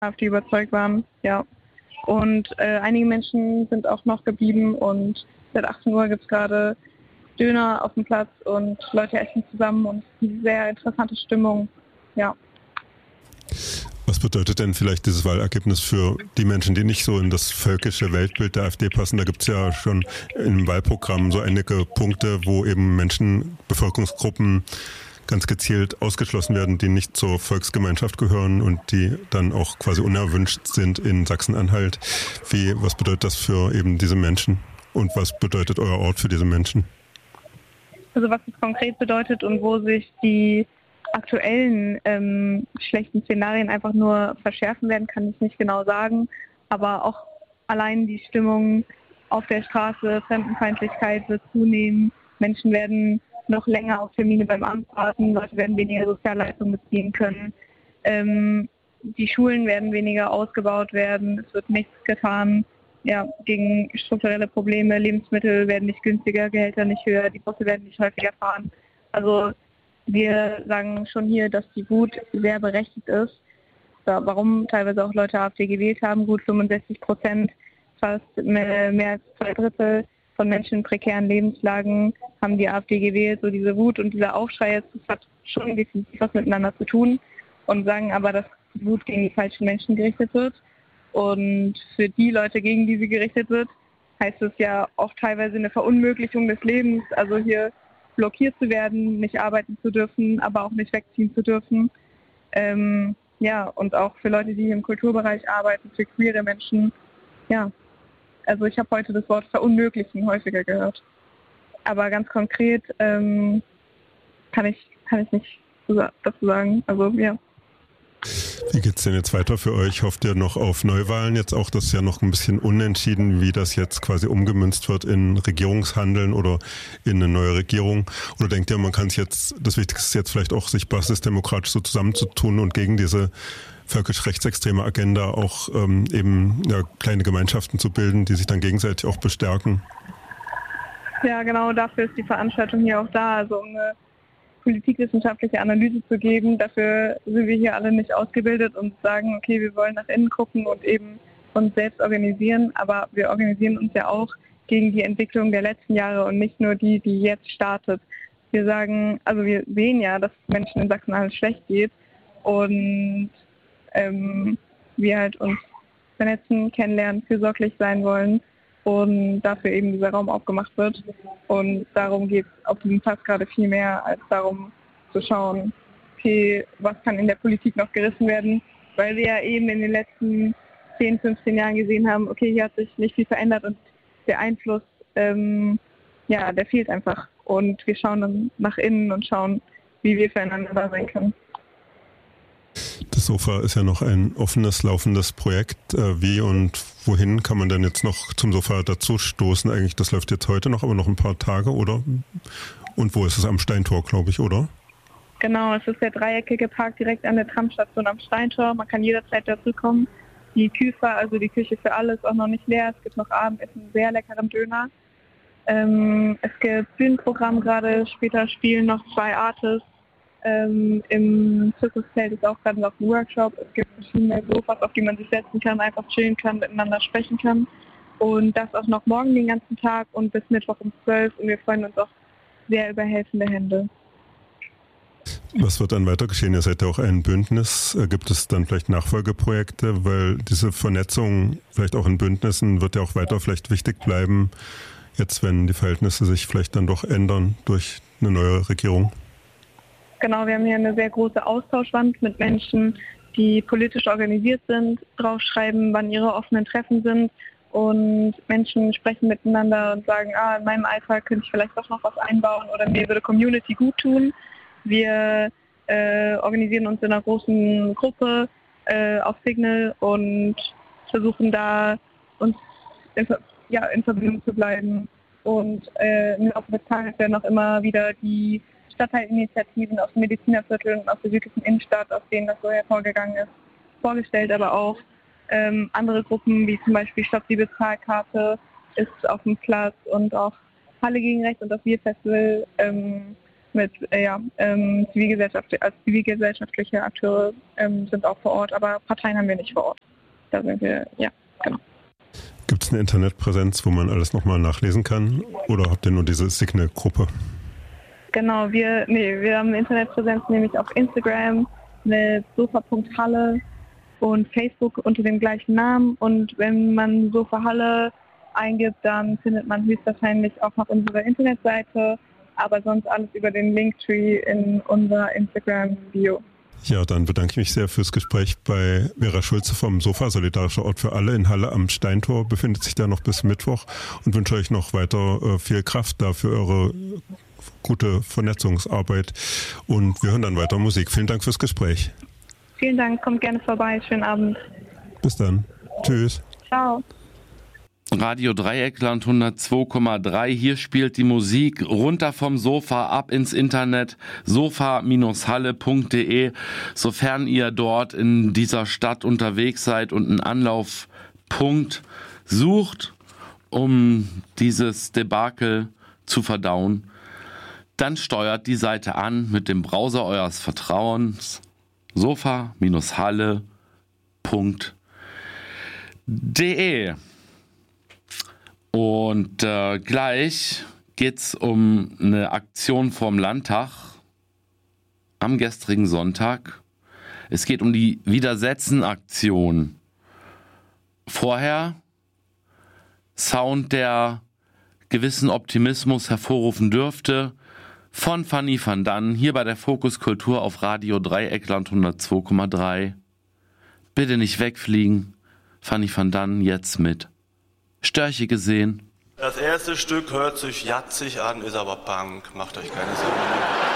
AfD überzeugt waren, ja. Und einige Menschen sind auch noch geblieben und seit 18 Uhr gibt es gerade Döner auf dem Platz und Leute essen zusammen und es ist eine sehr interessante Stimmung, ja. Was bedeutet denn vielleicht dieses Wahlergebnis für die Menschen, die nicht so in das völkische Weltbild der AfD passen? Da gibt es ja schon im Wahlprogramm so einige Punkte, wo eben Menschen, Bevölkerungsgruppen ganz gezielt ausgeschlossen werden, die nicht zur Volksgemeinschaft gehören und die dann auch quasi unerwünscht sind in Sachsen-Anhalt. Was bedeutet das für eben diese Menschen und was bedeutet euer Ort für diese Menschen? Also was es konkret bedeutet und wo sich die aktuellen schlechten Szenarien einfach nur verschärfen werden, kann ich nicht genau sagen. Aber auch allein die Stimmung auf der Straße, Fremdenfeindlichkeit wird zunehmen. Menschen werden noch länger auf Termine beim Amt warten, Leute werden weniger Sozialleistungen beziehen können. Die Schulen werden weniger ausgebaut werden, es wird nichts getan gegen strukturelle Probleme. Lebensmittel werden nicht günstiger, Gehälter nicht höher, die Busse werden nicht häufiger fahren. Also wir sagen schon hier, dass die Wut sehr berechtigt ist. Warum teilweise auch Leute AfD gewählt haben, gut 65%, fast mehr als 2/3 von Menschen in prekären Lebenslagen haben die AfD gewählt. So diese Wut und dieser Aufschrei jetzt, das hat schon definitiv was miteinander zu tun und sagen aber, dass die Wut gegen die falschen Menschen gerichtet wird. Und für die Leute, gegen die sie gerichtet wird, heißt es ja auch teilweise eine Verunmöglichung des Lebens. Also hier blockiert zu werden, nicht arbeiten zu dürfen, aber auch nicht wegziehen zu dürfen. Und auch für Leute, die im Kulturbereich arbeiten, für queere Menschen. Ja, also ich habe heute das Wort verunmöglichen häufiger gehört. Aber ganz konkret kann ich nicht dazu sagen. Also ja. Wie geht's denn jetzt weiter für euch? Hofft ihr noch auf Neuwahlen jetzt auch? Das ist ja noch ein bisschen unentschieden, wie das jetzt quasi umgemünzt wird in Regierungshandeln oder in eine neue Regierung. Oder denkt ihr, man kann es jetzt, das Wichtigste ist jetzt vielleicht auch, sich basisdemokratisch so zusammenzutun und gegen diese völkisch-rechtsextreme Agenda auch kleine Gemeinschaften zu bilden, die sich dann gegenseitig auch bestärken? Ja, genau dafür ist die Veranstaltung hier auch da, also um eine politikwissenschaftliche Analyse zu geben. Dafür sind wir hier alle nicht ausgebildet und sagen, okay, wir wollen nach innen gucken und eben uns selbst organisieren, aber wir organisieren uns ja auch gegen die Entwicklung der letzten Jahre und nicht nur die jetzt startet. Wir sagen, also wir sehen ja, dass es Menschen in Sachsen-Anhalt schlecht geht und wir halt uns vernetzen, kennenlernen, fürsorglich sein wollen und dafür eben dieser Raum aufgemacht wird. Und darum geht es auf diesem Platz gerade viel mehr, als darum zu schauen, okay, was kann in der Politik noch gerissen werden, weil wir ja eben in den letzten 10, 15 Jahren gesehen haben, okay, hier hat sich nicht viel verändert und der Einfluss, der fehlt einfach. Und wir schauen dann nach innen und schauen, wie wir füreinander da sein können. Das Sofa ist ja noch ein offenes, laufendes Projekt. Wie und wohin kann man denn jetzt noch zum Sofa dazu stoßen? Eigentlich, das läuft jetzt heute noch, aber noch ein paar Tage, oder? Und wo ist es? Am Steintor, glaube ich, oder? Genau, es ist der dreieckige Park direkt an der Tramstation am Steintor. Man kann jederzeit dazu kommen. Die Küfer, also die Küche für alle, ist auch noch nicht leer. Es gibt noch Abendessen, sehr leckeren Döner. Es gibt Bühnenprogramm gerade, später spielen noch 2 Artists. Im Zirkuszelt ist auch gerade noch ein Workshop. Es gibt verschiedene Sofas, auf die man sich setzen kann, einfach chillen kann, miteinander sprechen kann. Und das auch noch morgen den ganzen Tag und bis Mittwoch um 12. Und wir freuen uns auch sehr über helfende Hände. Was wird dann weiter geschehen? Ihr seid ja auch ein Bündnis. Gibt es dann vielleicht Nachfolgeprojekte? Weil diese Vernetzung vielleicht auch in Bündnissen wird ja auch weiter vielleicht wichtig bleiben, jetzt wenn die Verhältnisse sich vielleicht dann doch ändern durch eine neue Regierung. Genau, wir haben hier eine sehr große Austauschwand mit Menschen, die politisch organisiert sind, draufschreiben, wann ihre offenen Treffen sind und Menschen sprechen miteinander und sagen, in meinem Alltag könnte ich vielleicht doch noch was einbauen oder mir würde Community gut tun. Wir organisieren uns in einer großen Gruppe auf Signal und versuchen da uns in Verbindung zu bleiben und im Laufe des Tages werden auch immer wieder die Stadtteilinitiativen aus dem Medizinerviertel und aus der südlichen Innenstadt, aus denen das so hervorgegangen ist, vorgestellt, aber auch andere Gruppen, wie zum Beispiel Stopp die Bezahlkarte ist auf dem Platz und auch Halle gegen Rechts und das Wir-Festival mit zivilgesellschaftliche Akteure sind auch vor Ort, aber Parteien haben wir nicht vor Ort. Da sind wir, genau. Gibt es eine Internetpräsenz, wo man alles nochmal nachlesen kann? Oder habt ihr nur diese Signe-Gruppe? Genau, wir haben eine Internetpräsenz nämlich auf Instagram mit sofa.halle und Facebook unter dem gleichen Namen. Und wenn man Sofa Halle eingibt, dann findet man höchstwahrscheinlich auch noch unsere Internetseite, aber sonst alles über den Linktree in unserer Instagram-Bio. Ja, dann bedanke ich mich sehr fürs Gespräch bei Vera Schulze vom Sofa, Solidarischer Ort für alle in Halle am Steintor, befindet sich da noch bis Mittwoch und wünsche euch noch weiter viel Kraft da für eure gute Vernetzungsarbeit und wir hören dann weiter Musik. Vielen Dank fürs Gespräch. Vielen Dank, kommt gerne vorbei, schönen Abend. Bis dann. Tschüss. Ciao. Radio Dreieckland 102,3. Hier spielt die Musik runter vom Sofa, ab ins Internet, sofa-halle.de. Sofern ihr dort in dieser Stadt unterwegs seid und einen Anlaufpunkt sucht, um dieses Debakel zu verdauen, dann steuert die Seite an mit dem Browser eures Vertrauens, sofa-halle.de. Und gleich geht's um eine Aktion vom Landtag am gestrigen Sonntag. Es geht um die Widersetzen-Aktion. Vorher Sound, der gewissen Optimismus hervorrufen dürfte, von Fanny van Dann hier bei der Fokus Kultur auf Radio Dreieckland 102,3. Bitte nicht wegfliegen. Fanny van Dann jetzt mit Störche gesehen. Das erste Stück hört sich jatzig an, ist aber Punk. Macht euch keine Sorgen.